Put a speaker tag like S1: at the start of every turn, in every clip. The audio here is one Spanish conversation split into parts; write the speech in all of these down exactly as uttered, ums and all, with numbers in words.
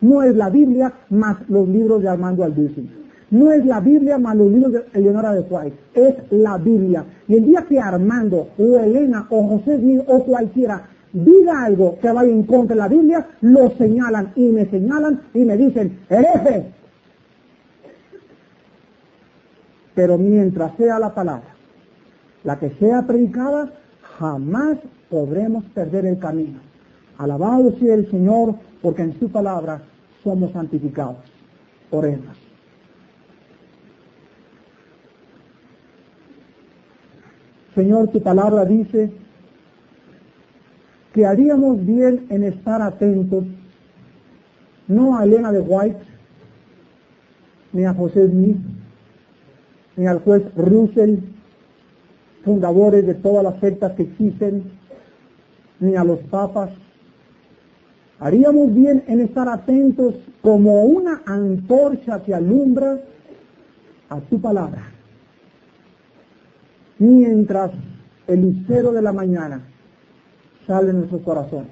S1: No es la Biblia más los libros de Armando Alducin. No es la Biblia más los libros de Eleonora de White. Es la Biblia. Y el día que Armando o Elena o José Smith o cualquiera diga algo que vaya en contra de la Biblia, lo señalan y me señalan y me dicen, hereje. Pero mientras sea la palabra, la que sea predicada, jamás podremos perder el camino. Alabado sea el Señor, porque en su palabra somos santificados. Oremos. Señor, tu palabra dice que haríamos bien en estar atentos, no a Elena de White, ni a José Smith, ni al juez Russell, fundadores de todas las sectas que existen, ni a los papas. Haríamos bien en estar atentos como una antorcha que alumbra a tu palabra, mientras el lucero de la mañana sale en nuestros corazones.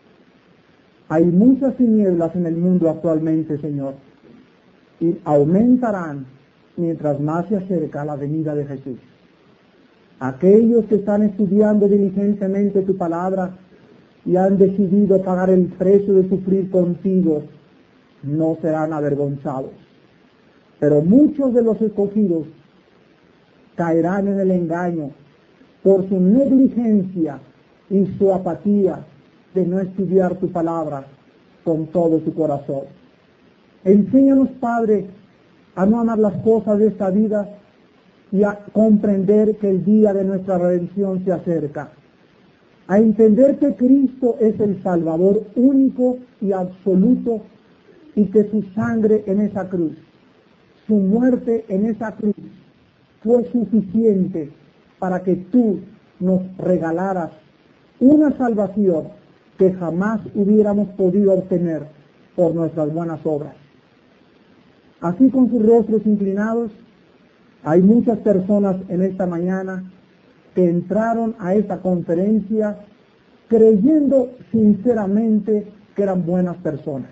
S1: Hay muchas tinieblas en el mundo actualmente, Señor, y aumentarán mientras más se acerca la venida de Jesús. Aquellos que están estudiando diligentemente tu palabra y han decidido pagar el precio de sufrir contigo, no serán avergonzados. Pero muchos de los escogidos caerán en el engaño por su negligencia y su apatía de no estudiar tu palabra con todo su corazón. Enséñanos, Padre, a no amar las cosas de esta vida y a comprender que el día de nuestra redención se acerca. A entender que Cristo es el Salvador único y absoluto y que su sangre en esa cruz, su muerte en esa cruz, fue suficiente para que tú nos regalaras una salvación que jamás hubiéramos podido obtener por nuestras buenas obras. Así, con sus rostros inclinados, hay muchas personas en esta mañana que entraron a esta conferencia creyendo sinceramente que eran buenas personas,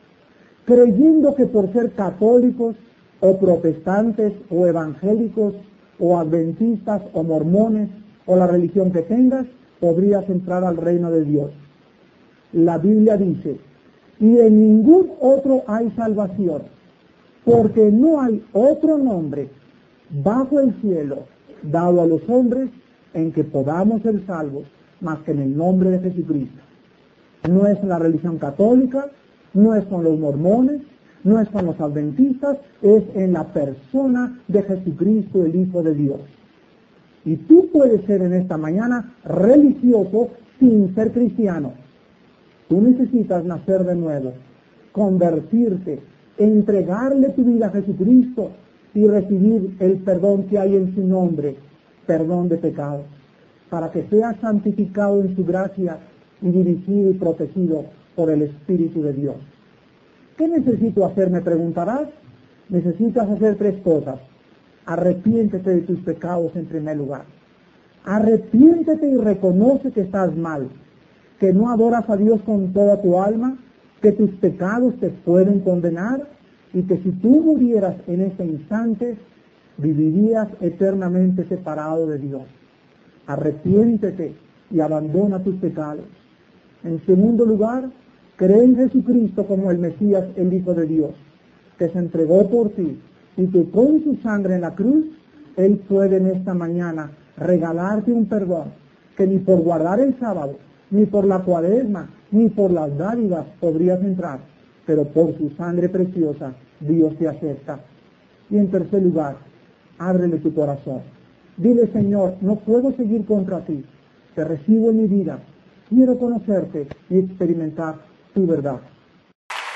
S1: creyendo que por ser católicos o protestantes o evangélicos o adventistas o mormones o la religión que tengas, podrías entrar al reino de Dios. La Biblia dice, y en ningún otro hay salvación, porque no hay otro nombre bajo el cielo dado a los hombres en que podamos ser salvos más que en el nombre de Jesucristo. No es la religión católica, no es con los mormones, no es con los adventistas, es en la persona de Jesucristo, el Hijo de Dios. Y tú puedes ser en esta mañana religioso sin ser cristiano. Tú necesitas nacer de nuevo, convertirte, entregarle tu vida a Jesucristo y recibir el perdón que hay en su nombre, perdón de pecados, para que seas santificado en su gracia y dirigido y protegido por el Espíritu de Dios. ¿Qué necesito hacer? Me preguntarás. Necesitas hacer tres cosas. Arrepiéntete de tus pecados en primer lugar. Arrepiéntete y reconoce que estás mal, que no adoras a Dios con toda tu alma, que tus pecados te pueden condenar y que si tú murieras en este instante, vivirías eternamente separado de Dios. Arrepiéntete y abandona tus pecados. En segundo lugar, cree en Jesucristo como el Mesías, el Hijo de Dios, que se entregó por ti y que con su sangre en la cruz, Él puede en esta mañana regalarte un perdón que ni por guardar el sábado, ni por la cuaresma, ni por las dádivas podrías entrar, pero por su sangre preciosa Dios te acepta. Y en tercer lugar, ábrele tu corazón. Dile, Señor, no puedo seguir contra ti, te recibo en mi vida, quiero conocerte y experimentar tu verdad.